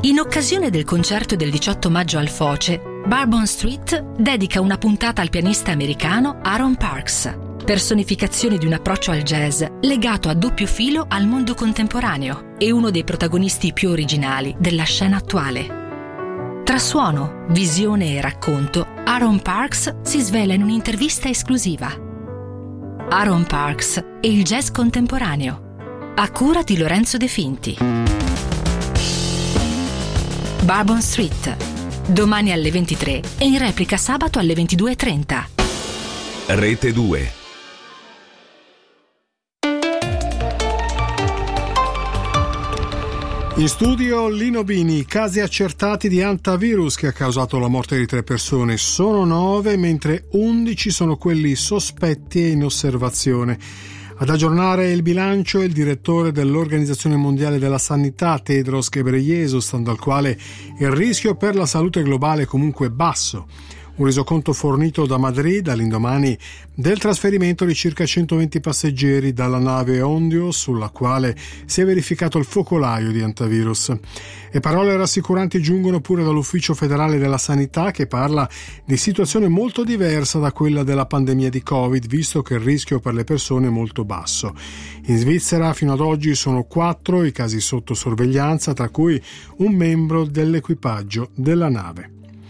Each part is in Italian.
In occasione del concerto del 18 maggio al Foce, Bourbon Street dedica una puntata al pianista americano Aaron Parks, personificazione di un approccio al jazz legato a doppio filo al mondo contemporaneo e uno dei protagonisti più originali della scena attuale. Tra suono, visione e racconto, Aaron Parks si svela in un'intervista esclusiva. Aaron Parks e il jazz contemporaneo, a cura di Lorenzo De Finti. Bourbon Street, domani alle 23 e in replica sabato alle 22:30. Rete 2. In studio Lino Bini. Casi accertati di hantavirus che ha causato la morte di 3 persone. Sono 9, mentre 11 sono quelli sospetti e in osservazione. Ad aggiornare il bilancio il direttore dell'Organizzazione Mondiale della Sanità, Tedros Ghebreyesus, stando al quale il rischio per la salute globale è comunque basso. Un resoconto fornito da Madrid all'indomani del trasferimento di circa 120 passeggeri dalla nave Ondio, sulla quale si è verificato il focolaio di hantavirus. E parole rassicuranti giungono pure dall'Ufficio federale della sanità, che parla di situazione molto diversa da quella della pandemia di Covid, visto che il rischio per le persone è molto basso. In Svizzera fino ad oggi sono 4 i casi sotto sorveglianza, tra cui un membro dell'equipaggio della nave.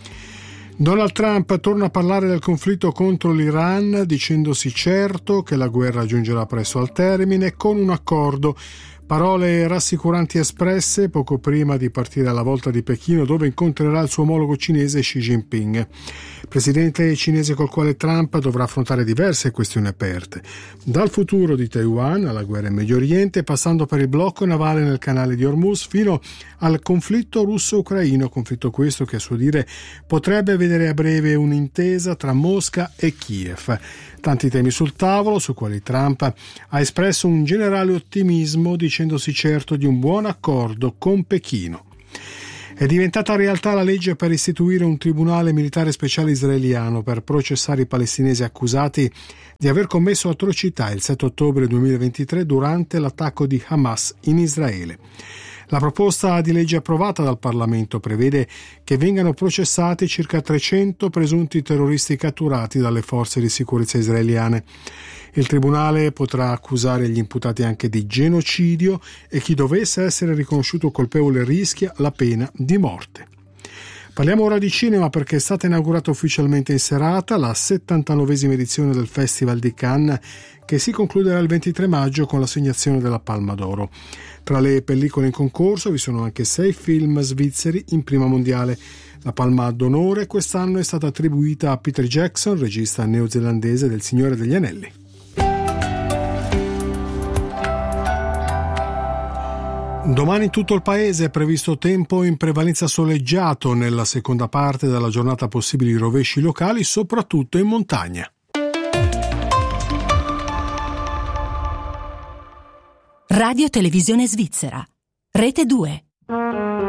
Donald Trump torna a parlare del conflitto contro l'Iran, dicendosi certo che la guerra giungerà presto al termine con un accordo. Parole rassicuranti espresse poco prima di partire alla volta di Pechino, dove incontrerà il suo omologo cinese Xi Jinping. Presidente cinese col quale Trump dovrà affrontare diverse questioni aperte, dal futuro di Taiwan alla guerra in Medio Oriente, passando per il blocco navale nel canale di Hormuz fino al conflitto russo-ucraino, conflitto questo che a suo dire potrebbe vedere a breve un'intesa tra Mosca e Kiev. Tanti temi sul tavolo, su quali Trump ha espresso un generale ottimismo, dicendosi certo di un buon accordo con Pechino. È diventata realtà la legge per istituire un tribunale militare speciale israeliano per processare i palestinesi accusati di aver commesso atrocità il 7 ottobre 2023 durante l'attacco di Hamas in Israele. La proposta di legge approvata dal Parlamento prevede che vengano processati circa 300 presunti terroristi catturati dalle forze di sicurezza israeliane. Il tribunale potrà accusare gli imputati anche di genocidio e chi dovesse essere riconosciuto colpevole rischia la pena di morte. Parliamo ora di cinema, perché è stata inaugurata ufficialmente in serata la 79esima edizione del Festival di Cannes, che si concluderà il 23 maggio con l'assegnazione della Palma d'Oro. Tra le pellicole in concorso vi sono anche 6 film svizzeri in prima mondiale. La Palma d'Onore quest'anno è stata attribuita a Peter Jackson, regista neozelandese del Signore degli Anelli. Domani in tutto il paese è previsto tempo in prevalenza soleggiato, nella seconda parte della giornata possibili rovesci locali, soprattutto in montagna. Radio Televisione Svizzera, Rete 2.